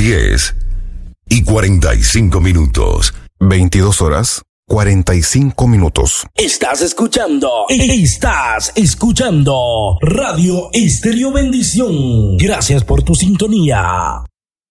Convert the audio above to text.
10:45. 22 horas 45 minutos. Estás escuchando Radio Estéreo Bendición. Gracias por tu sintonía.